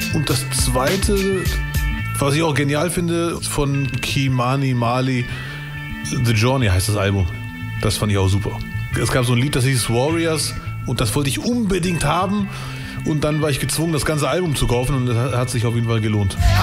Und das zweite, was ich auch genial finde, von Ky-Mani Marley, The Journey heißt das Album. Das fand ich auch super. Es gab so ein Lied, das hieß Warriors und das wollte ich unbedingt haben und dann war ich gezwungen, das ganze Album zu kaufen und das hat sich auf jeden Fall gelohnt.